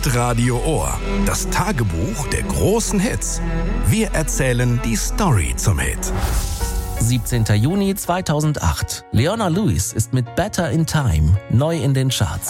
Hitradio Ohr. Das Tagebuch der großen Hits. Wir erzählen die Story zum Hit. 17. Juni 2008. Leona Lewis ist mit Better in Time neu in den Charts.